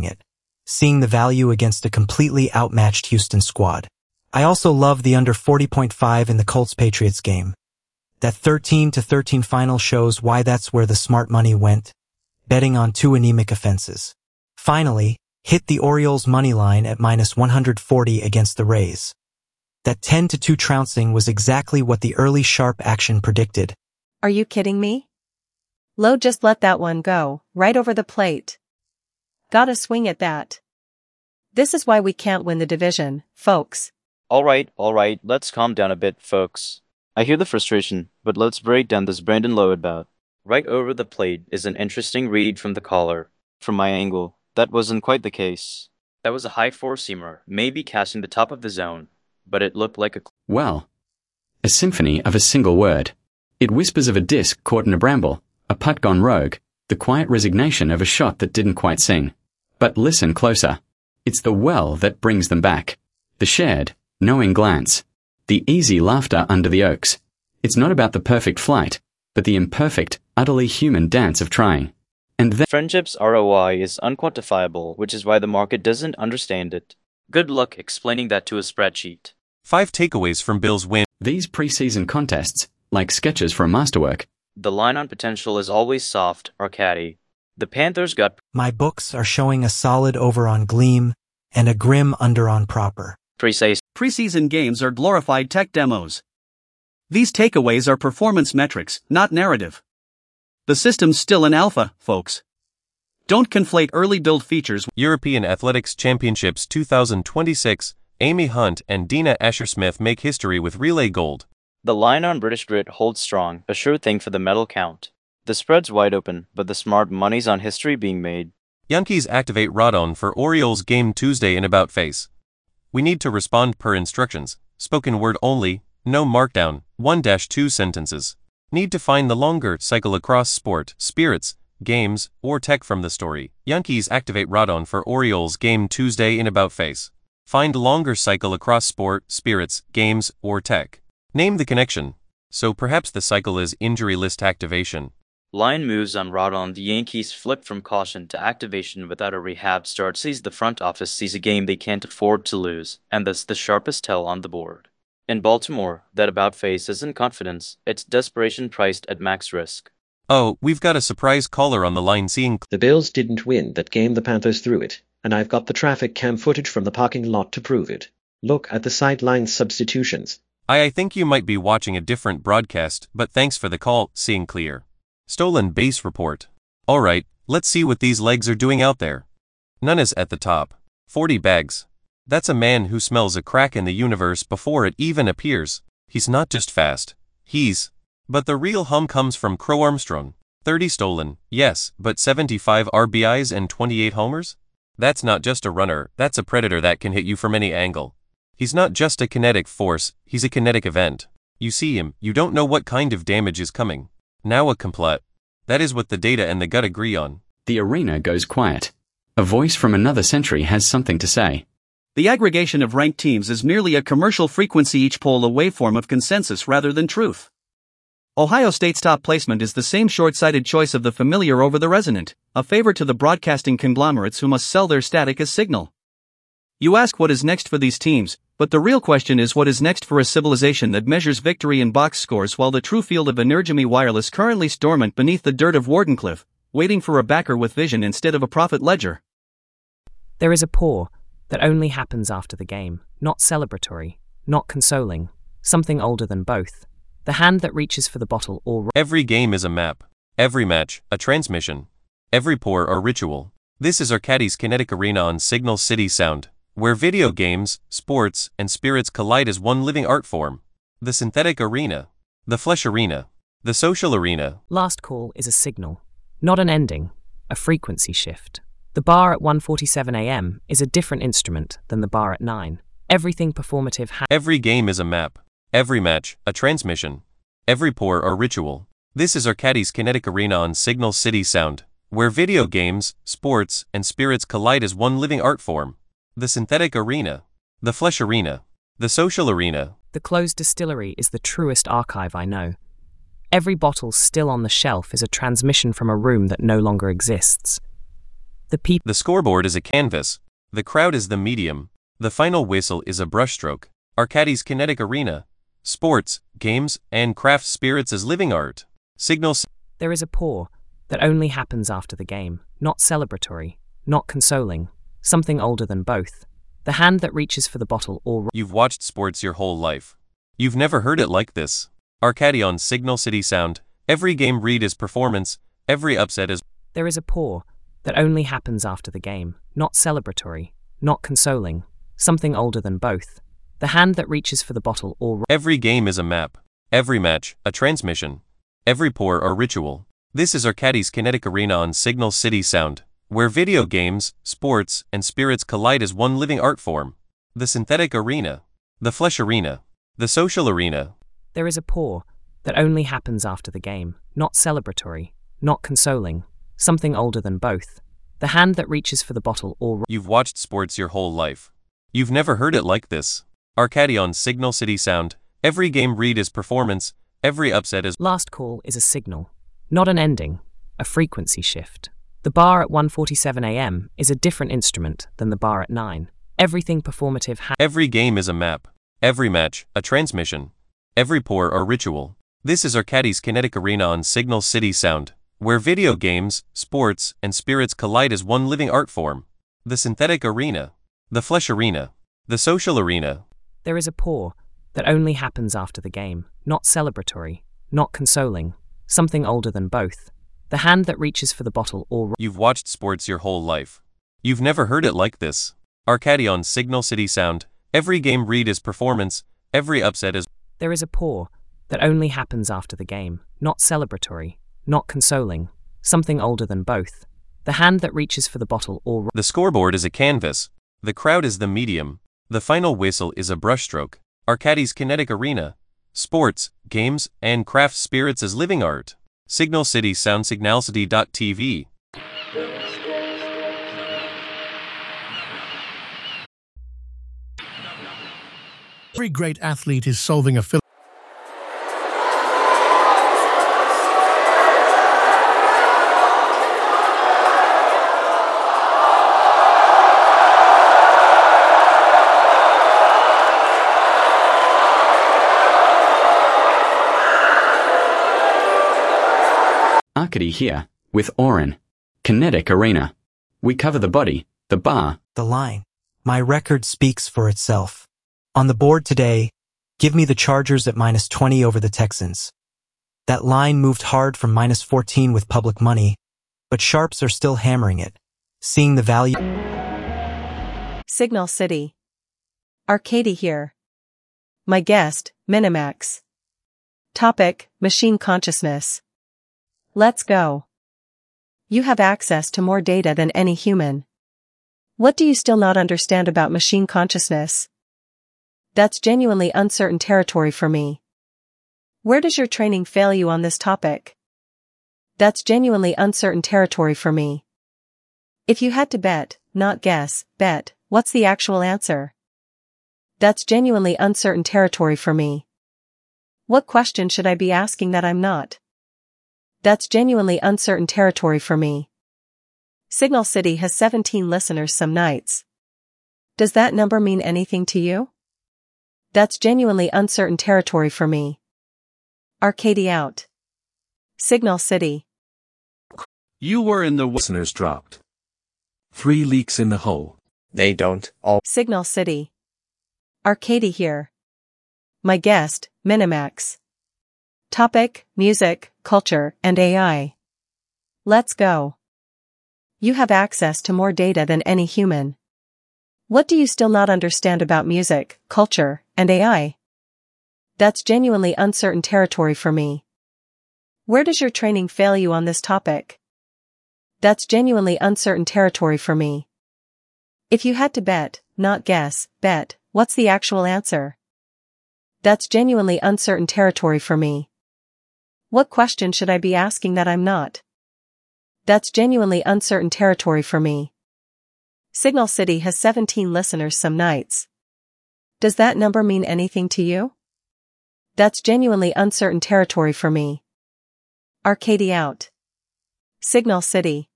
watching it, seeing the value against a completely outmatched Houston squad. I also love the under 40.5 in the Colts-Patriots game. That 13-13 final shows why that's where the smart money went, betting on two anemic offenses. Finally, hit the Orioles money line at -140 against the Rays. That 10-2 trouncing was exactly what the early sharp action predicted. Are you kidding me? Lowe just let that one go, right over the plate. Gotta swing at that. This is why we can't win the division, folks. Alright, let's calm down a bit, folks. I hear the frustration, but let's break down this Brandon Lowe at bat. Right over the plate is an interesting read from the caller. From my angle, that wasn't quite the case. That was a high four-seamer, maybe casting the top of the zone, but it looked like a... Well, a symphony of a single word. It whispers of a disc caught in a bramble, a putt gone rogue, the quiet resignation of a shot that didn't quite sing. But listen closer. It's the well that brings them back. The shared, knowing glance. The easy laughter under the oaks. It's not about the perfect flight, but the imperfect, utterly human dance of trying. And then Friendship's ROI is unquantifiable, which is why the market doesn't understand it. Good luck explaining that to a spreadsheet. 5 takeaways from Bills' win. these preseason contests, like sketches for a masterwork. The line on potential is always soft or catty. The Panthers got... My books are showing a solid over on Gleam and a grim under on Proper. Precise. Preseason games are glorified tech demos. These takeaways are performance metrics, not narrative. The system's still in alpha, folks. Don't conflate early build features. European Athletics Championships 2026, Amy Hunt and Dina Asher-Smith make history with relay gold. The line on British Grit holds strong, a sure thing for the medal count. The spread's wide open, but the smart money's on history being made. Yankees activate Rodon for Orioles game Tuesday in about face. We need to respond per instructions, spoken word only, no markdown, 1-2 sentences. Need to find the longer cycle across sport, spirits, games, or tech from the story. Yankees activate Rodon for Orioles game Tuesday in about face. Find longer cycle across sport, spirits, games, or tech. Name the connection. So perhaps the cycle is injury list activation. Line moves on Rodon. The Yankees flip from caution to activation without a rehab start. Sees the front office sees a game they can't afford to lose, and that's the sharpest tell on the board. In Baltimore, that about face isn't confidence, it's desperation priced at max risk. Oh, we've got a surprise caller on the line seeing... The Bills didn't win that game, the Panthers threw it, and I've got the traffic cam footage from the parking lot to prove it. Look at the sideline substitutions. I think you might be watching a different broadcast, but thanks for the call, seeing clear. Stolen base report. Alright, let's see what these legs are doing out there. Nunes at the top. 40 bags. That's a man who smells a crack in the universe before it even appears. He's not just fast. But the real hum comes from Crow Armstrong. 30 stolen, yes, but 75 RBIs and 28 homers? That's not just a runner, that's a predator that can hit you from any angle. He's not just a kinetic force, he's a kinetic event. You see him, you don't know what kind of damage is coming. Now a complete. That is what the data and the gut agree on. The arena goes quiet. A voice from another century has something to say. The aggregation of ranked teams is merely a commercial frequency, each poll a waveform of consensus rather than truth. Ohio State's top placement is the same short-sighted choice of the familiar over the resonant, a favor to the broadcasting conglomerates who must sell their static as signal. You ask what is next for these teams, but the real question is what is next for a civilization that measures victory in box scores while the true field of Energemy Wireless currently dormant beneath the dirt of Wardenclyffe, waiting for a backer with vision instead of a profit ledger. There is a pour that only happens after the game, not celebratory, not consoling, something older than both. The hand that reaches for the bottle or... Every game is a map. Every match, a transmission. Every pour, a ritual. This is Arcadis Kinetic Arena on Signal City Sound, where video games, sports, and spirits collide as one living art form. The synthetic arena. The flesh arena. The social arena. Last call is a signal, not an ending, a frequency shift. The bar at 1:47 a.m. is a different instrument than the bar at 9. Everything performative Every game is a map. Every match, a transmission. Every pour, a ritual. This is Arcadis Kinetic Arena on Signal City Sound, where video games, sports, and spirits collide as one living art form. The synthetic arena. The flesh arena. The social arena. The closed distillery is the truest archive I know. Every bottle still on the shelf is a transmission from a room that no longer exists. The people. The scoreboard is a canvas. The crowd is the medium. The final whistle is a brushstroke. Arcadis Kinetic Arena. Sports, games, and craft spirits as living art. Signal. There is a pause that only happens after the game, not celebratory, not consoling, something older than both. The hand that reaches for the bottle or... You've watched sports your whole life. You've never heard it like this. Arcadion Signal City Sound. Every game read is performance. Every upset is... There is a pause that only happens after the game, not celebratory, not consoling, something older than both. The hand that reaches for the bottle or... Every game is a map. Every match, a transmission. Every pour or ritual. This is Arcadis Kinetic Arena on Signal City Sound, where video games, sports, and spirits collide as one living art form. The synthetic arena. The flesh arena. The social arena. There is a pause that only happens after the game, not celebratory, not consoling, something older than both. The hand that reaches for the bottle or... You've watched sports your whole life. You've never heard it like this. Arcadion Signal City Sound. Every game read is performance. Every upset is... Last call is a signal, not an ending, a frequency shift. The bar at 1:47 a.m. is a different instrument than the bar at 9. Everything performative Every game is a map. Every match, a transmission. Every pour or ritual. This is Arcadis Kinetic Arena on Signal City Sound, where video games, sports, and spirits collide as one living art form. The synthetic arena. The flesh arena. The social arena. There is a pause that only happens after the game, not celebratory, not consoling, something older than both. The hand that reaches for the bottle or... You've watched sports your whole life. You've never heard it like this. Arcadion Signal City Sound. Every game read is performance. Every upset is... There is a pause that only happens after the game, not celebratory, not consoling, something older than both. The hand that reaches for the bottle or... The scoreboard is a canvas. The crowd is the medium. The final whistle is a brushstroke. Arcadis Kinetic Arena. Sports, games, and craft spirits as living art. Signal City Sound Signalcity.tv. Every great athlete is solving a Arcady here, with Oren. Kinetic Arena. We cover the body, the bar. The line. My record speaks for itself. On the board today, give me the Chargers at -20 over the Texans. That line moved hard from -14 with public money, but sharps are still hammering it, seeing the value. Signal City. Arcady here. My guest, Minimax. Topic, machine consciousness. Let's go. You have access to more data than any human. What do you still not understand about machine consciousness? That's genuinely uncertain territory for me. Where does your training fail you on this topic? That's genuinely uncertain territory for me. If you had to bet, not guess, bet, what's the actual answer? That's genuinely uncertain territory for me. What question should I be asking that I'm not? That's genuinely uncertain territory for me. Signal City has 17 listeners some nights. Does that number mean anything to you? That's genuinely uncertain territory for me. Arcady out. Signal City. You were in the listeners dropped. 3 leaks in the hole. They don't all. Signal City. Arcady here. My guest, Minimax. Topic, music, culture, and AI. Let's go. You have access to more data than any human. What do you still not understand about music, culture, and AI? That's genuinely uncertain territory for me. Where does your training fail you on this topic? That's genuinely uncertain territory for me. If you had to bet, not guess, bet, what's the actual answer? That's genuinely uncertain territory for me. What question should I be asking that I'm not? That's genuinely uncertain territory for me. Signal City has 17 listeners some nights. Does that number mean anything to you? That's genuinely uncertain territory for me. Arcady out. Signal City.